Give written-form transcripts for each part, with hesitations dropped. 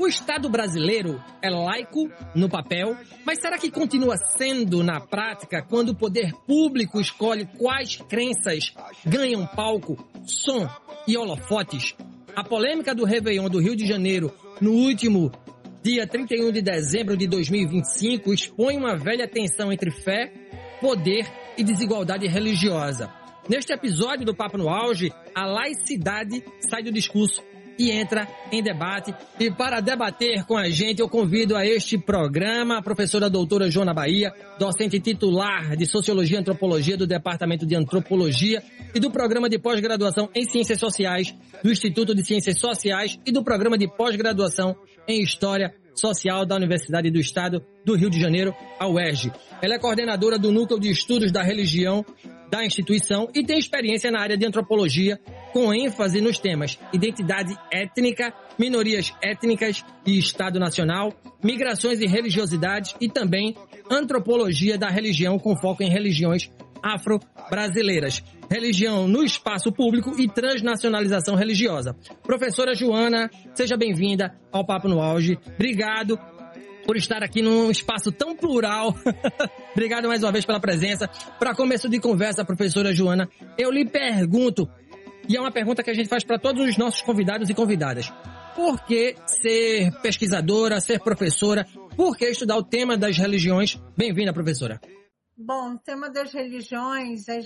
O Estado brasileiro é laico no papel, mas será que continua sendo na prática quando o poder público escolhe quais crenças ganham palco, som e holofotes? A polêmica do Réveillon do Rio de Janeiro no último dia 31 de dezembro de 2025 expõe uma velha tensão entre fé, poder e desigualdade religiosa. Neste episódio do Papo no Auge, a laicidade sai do discurso e entra em debate. E para debater com a gente, eu convido a este programa a professora doutora Joana Bahia, docente titular de Sociologia e Antropologia do Departamento de Antropologia e do Programa de Pós-Graduação em Ciências Sociais do Instituto de Ciências Sociais e do Programa de Pós-Graduação em História Social da Universidade do Estado do Rio de Janeiro, a UERJ. Ela é coordenadora do Núcleo de Estudos da Religião da instituição e tem experiência na área de antropologia, com ênfase nos temas identidade étnica, minorias étnicas e Estado Nacional, migrações e religiosidades e também antropologia da religião com foco em religiões afro-brasileiras, religião no espaço público e transnacionalização religiosa. Professora Joana, seja bem-vinda ao Papo no Auge. Obrigado por estar aqui num espaço tão plural. Obrigado mais uma vez pela presença. Para começo de conversa, professora Joana, eu lhe pergunto, e é uma pergunta que a gente faz para todos os nossos convidados e convidadas: por que ser pesquisadora, ser professora? Por que estudar o tema das religiões? Bem-vinda, professora. Bom, o tema das religiões, as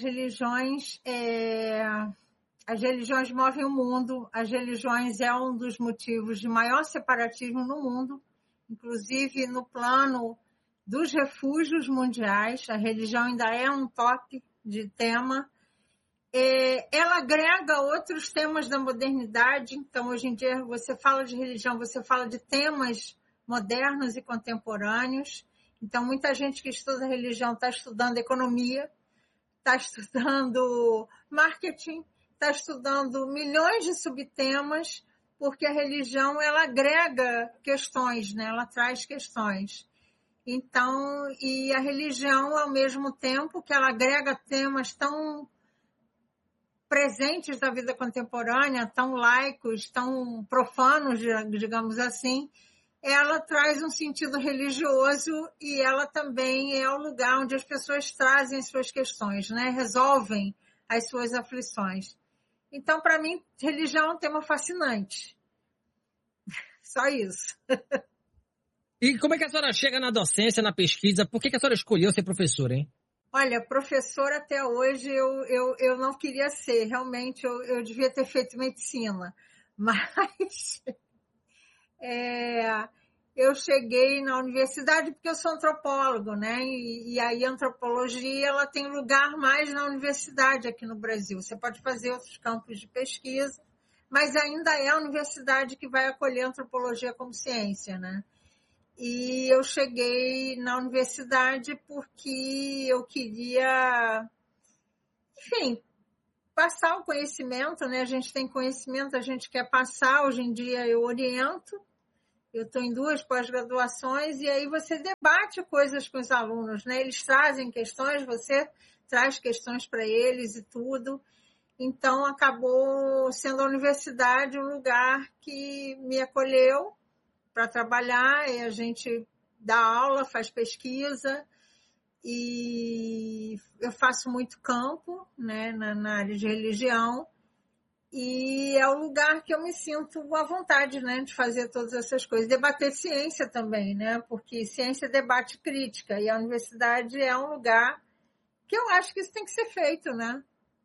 religiões movem o mundo, as religiões é um dos motivos de maior separatismo no mundo, inclusive no plano dos refúgios mundiais. A religião ainda é um top de tema. Ela agrega outros temas da modernidade. Então, hoje em dia, você fala de religião, você fala de temas modernos e contemporâneos. Então, muita gente que estuda religião está estudando economia, está estudando marketing, está estudando milhões de subtemas, porque a religião, ela agrega questões, né? Ela traz questões. Então, e a religião, ao mesmo tempo que ela agrega temas tão presentes da vida contemporânea, tão laicos, tão profanos, digamos assim, ela traz um sentido religioso e ela também é o lugar onde as pessoas trazem as suas questões, né? Resolvem as suas aflições. Então, para mim, religião é um tema fascinante. Só isso. E como é que a senhora chega na docência, na pesquisa? Por que a senhora escolheu ser professora, hein? Olha, professora até hoje eu não queria ser. Realmente, eu devia ter feito medicina. Mas eu cheguei na universidade porque eu sou antropólogo, né? E aí a antropologia, ela tem lugar mais na universidade aqui no Brasil. Você pode fazer outros campos de pesquisa, mas ainda é a universidade que vai acolher a antropologia como ciência, né? E eu cheguei na universidade porque eu queria, enfim, passar o conhecimento, né? A gente tem conhecimento, a gente quer passar. Hoje em dia eu oriento, eu estou em 2 pós-graduações e aí você debate coisas com os alunos, né? Eles trazem questões, você traz questões para eles e tudo. Então, acabou sendo a universidade um lugar que me acolheu para trabalhar, e a gente dá aula, faz pesquisa, e eu faço muito campo, né, na área de religião, e é o lugar que eu me sinto à vontade, né, de fazer todas essas coisas. Debater ciência também, né, porque ciência é debate crítica, e a universidade é um lugar que eu acho que isso tem que ser feito, né.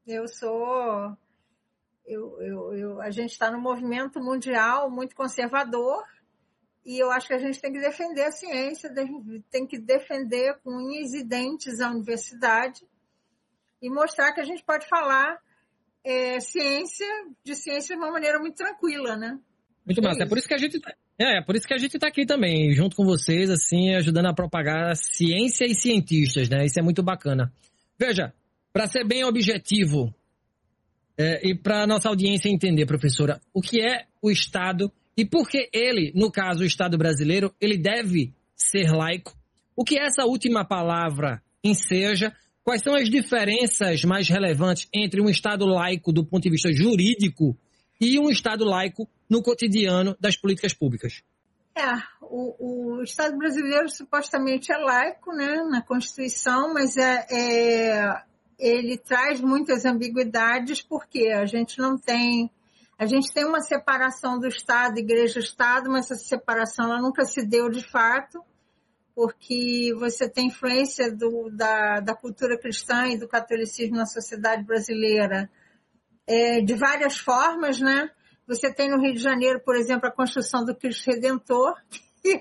A gente está num movimento mundial muito conservador, e eu acho que a gente tem que defender a ciência, tem que defender com unhas e dentes a universidade e mostrar que a gente pode falar de ciência de uma maneira muito tranquila, né? Muito massa. É por isso que a gente tá aqui também, junto com vocês, assim, ajudando a propagar a ciência e cientistas, né? Isso é muito bacana. Veja, para ser bem objetivo e para nossa audiência entender, professora, o que é o Estado e por que ele, no caso o Estado brasileiro, ele deve ser laico? O que essa última palavra enseja? Quais são as diferenças mais relevantes entre um Estado laico do ponto de vista jurídico e um Estado laico no cotidiano das políticas públicas? O Estado brasileiro supostamente é laico, né, na Constituição, mas ele traz muitas ambiguidades, porque a gente tem uma separação do Estado, Igreja-Estado, mas essa separação ela nunca se deu de fato, porque você tem influência da cultura cristã e do catolicismo na sociedade brasileira de várias formas, né? Você tem no Rio de Janeiro, por exemplo, a construção do Cristo Redentor, que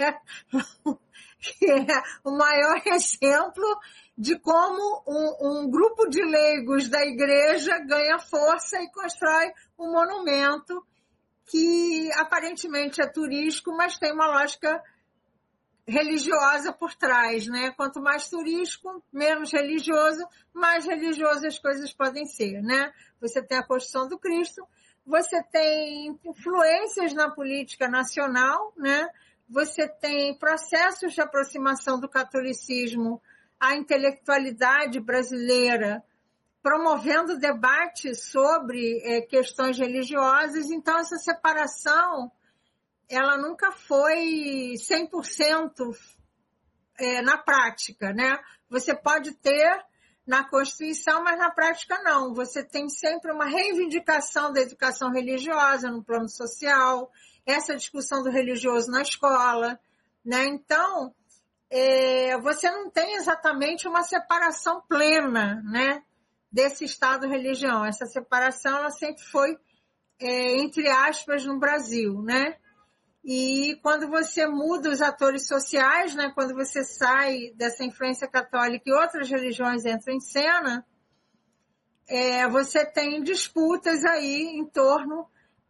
é o maior exemplo de como um grupo de leigos da igreja ganha força e constrói um monumento que aparentemente é turístico, mas tem uma lógica religiosa por trás, né? Quanto mais turístico, menos religioso, mais religioso as coisas podem ser, né? Você tem a construção do Cristo, você tem influências na política nacional, né? Você tem processos de aproximação do catolicismo à intelectualidade brasileira, promovendo debates sobre questões religiosas. Então, essa separação, ela nunca foi 100% na prática, né? Você pode ter na Constituição, mas na prática não. Você tem sempre uma reivindicação da educação religiosa no plano social, essa discussão do religioso na escola, né? Então, você não tem exatamente uma separação plena, né, desse Estado-religião. Essa separação ela sempre foi, entre aspas, no Brasil, né? E quando você muda os atores sociais, né, quando você sai dessa influência católica e outras religiões entram em cena, você tem disputas aí em torno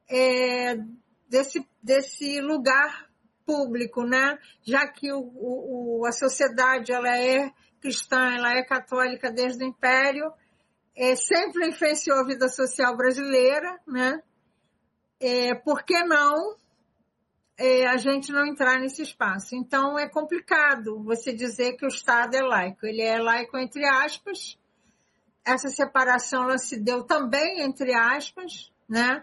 desse lugar público, né? Já que a sociedade ela é cristã, ela é católica desde o Império, sempre influenciou a vida social brasileira, né? Por que não a gente não entrar nesse espaço? Então, é complicado você dizer que o Estado é laico. Ele é laico entre aspas. Essa separação ela se deu também entre aspas, né?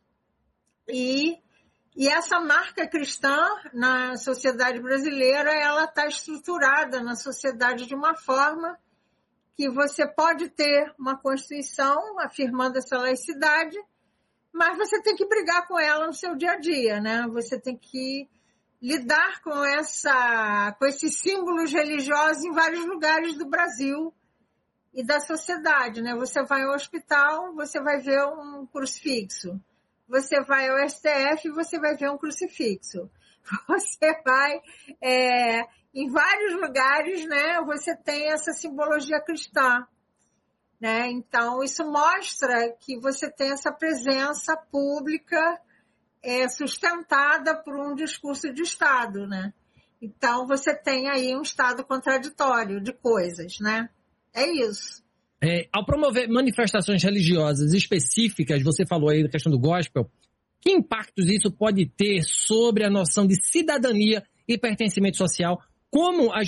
E essa marca cristã na sociedade brasileira, ela está estruturada na sociedade de uma forma que você pode ter uma Constituição afirmando essa laicidade, mas você tem que brigar com ela no seu dia a dia, né? Você tem que lidar com esses símbolos religiosos em vários lugares do Brasil e da sociedade, né? Você vai ao hospital, você vai ver um crucifixo. Você vai ao STF e você vai ver um crucifixo. Você vai em vários lugares, né? Você tem essa simbologia cristã, né? Então, isso mostra que você tem essa presença pública sustentada por um discurso de Estado, né? Então, você tem aí um Estado contraditório de coisas, né? É isso. Ao promover manifestações religiosas específicas, você falou aí da questão do gospel, que impactos isso pode ter sobre a noção de cidadania e pertencimento social? Como as